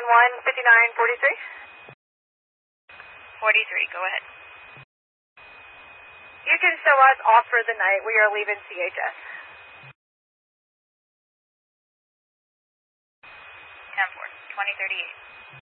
5943. 43, go ahead. You can show us off for the night. We are leaving CHS. 10-4, 2038.